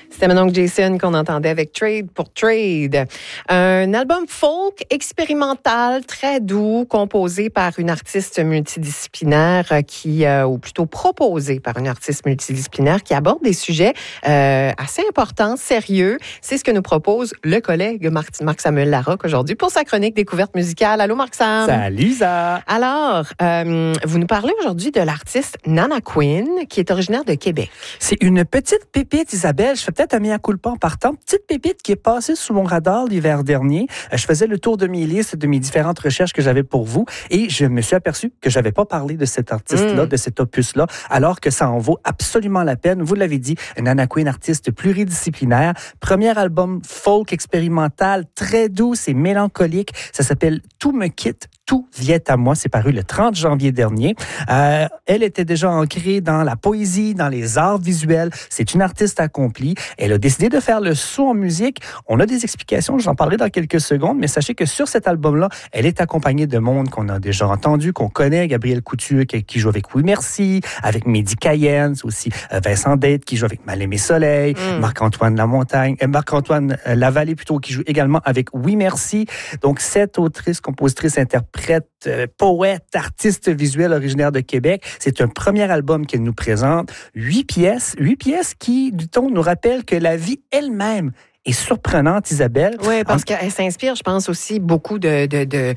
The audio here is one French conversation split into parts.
C'était Manon Jason qu'on entendait avec Trade pour Trade. Un album folk expérimental, très doux, composé par une artiste multidisciplinaire ou plutôt proposé par une artiste multidisciplinaire qui aborde des sujets assez importants, sérieux. C'est ce que nous propose le collègue Marc-Samuel Larocque aujourd'hui pour sa chronique Découverte musicale. Allô, Marc-Sam. Salut, Isa. Alors, vous nous parlez aujourd'hui de l'artiste Nana Queen, qui est originaire de Québec. C'est une petite pépite, Isabelle. Je fais peut-être un mea culpa en partant. Petite pépite qui est passée sous mon radar l'hiver dernier. Je faisais le tour de mes listes, de mes différentes recherches que j'avais pour vous et je me suis aperçu que j'avais pas parlé de cet artiste-là, de cet opus-là, alors que ça en vaut absolument la peine. Vous l'avez dit, Nana Queen, artiste pluridisciplinaire. Premier album folk expérimental, très doux, c'est mélancolique. Ça s'appelle Tout me quitte, tout vient à moi. C'est paru le 30 janvier dernier. Elle était déjà ancrée dans la poésie, dans les arts visuels. C'est une artiste accomplie. Elle a décidé de faire le saut en musique. On a des explications, j'en parlerai dans quelques secondes, mais sachez que sur cet album-là, elle est accompagnée de monde qu'on a déjà entendu, qu'on connaît. Gabriel Couture qui joue avec Oui Merci, avec Mehdi Cayenne, aussi Vincent Date qui joue avec Mal-Aimé Soleil, Marc-Antoine Lavallée plutôt, qui joue également avec Oui Merci. Donc, cette autrice, compositrice, interprète, poète, artiste visuel originaire de Québec. C'est un premier album qu'elle nous présente. 8 pièces qui, dit-on, nous rappellent que la vie elle-même est surprenante, Isabelle. Oui, parce qu'elle s'inspire, je pense, aussi beaucoup de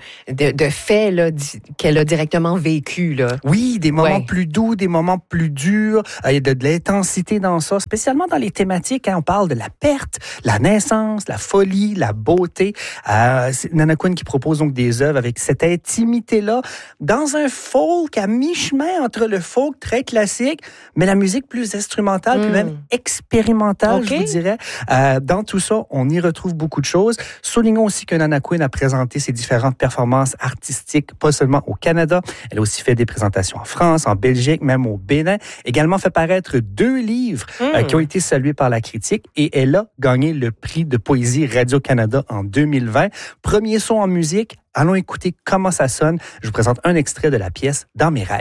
faits là, qu'elle a directement vécu. Là. Oui, des moments plus doux, des moments plus durs. Il y a de l'intensité dans ça, spécialement dans les thématiques. On parle de la perte, la naissance, la folie, la beauté. C'est Nana Queen qui propose donc des œuvres avec cette intimité-là, dans un folk à mi-chemin entre le folk très classique, mais la musique plus instrumentale, puis même expérimentale, je vous dirais. Dans tout ça, on y retrouve beaucoup de choses. Soulignons aussi que Nana Queen a présenté ses différentes performances artistiques, pas seulement au Canada. Elle a aussi fait des présentations en France, en Belgique, même au Bénin. Également fait paraître 2 livres qui ont été salués par la critique et elle a gagné le prix de poésie Radio-Canada en 2020. Premier son en musique. Allons écouter comment ça sonne. Je vous présente un extrait de la pièce Dans mes rêves.